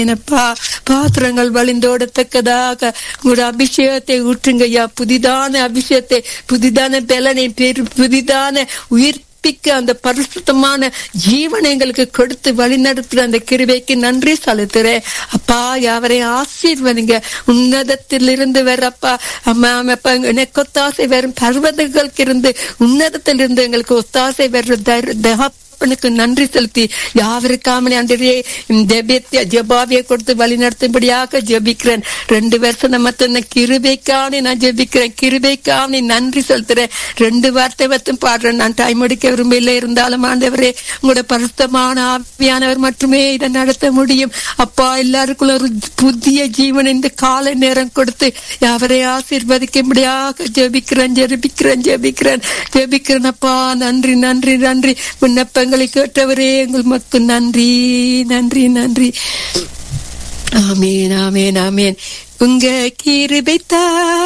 என்னப்பா பாத்திரங்கள் வழிந்தோடத்தக்கதாக உங்களோட அபிஷேகத்தை ஊற்றுங்கய்யா. புதிதான அபிஷேகத்தை, புதிதான பலனை, புதிதான உயிர்ப்பிக்க அந்த பரிசுத்தமான ஜீவனை எங்களுக்கு கொடுத்து வழி நடத்துற அந்த கிருபைக்கு நன்றி செலுத்துறேன் அப்பா. யாவரையும் ஆசீர்வதிங்க. உன்னதத்திலிருந்து வரப்பா அம்மா எனக்கு ஒத்தாசை வரும் பர்வதங்களுக்கு இருந்து, உன்னதத்திலிருந்து எங்களுக்கு ஒத்தாசை வர்ற நன்றி செலுத்தி யாவருக்காமலே அன்றைய ஜபாவியை கொடுத்து வழி நடத்தும்படியாக ஜெபிக்கிறேன். 2 வருஷம் நம்ம கிருபைக்கான நான் ஜெபிக்கிறேன். கிருபைக்கான நன்றி செலுத்துறேன். 2 வார்த்தை வத்தும் பாடுறேன். நான் டைம் எடுக்க விரும்பல இருந்தாலும் ஆண்டவரே உங்களோட பரிசுத்தமான ஆவியானவர் மட்டுமே இதை நடத்த முடியும் அப்பா. எல்லாருக்குள்ள ஒரு புதிய ஜீவன் இந்த கால நேரம் கொடுத்து யாவரை ஆசீர்வதிக்கும்படியாக ஜெபிக்கிறேன் ஜெபிக்கிறேன் ஜெபிக்கிறேன் ஜெபிக்கிறேன் அப்பா. நன்றி நன்றி நன்றி. விண்ணப்பங்களை கேட்டவரே எங்கள் மக்கள் நன்றி நன்றி நன்றி. ஆமேன் ஆமேன் ஆமேன். உங்க கிருபை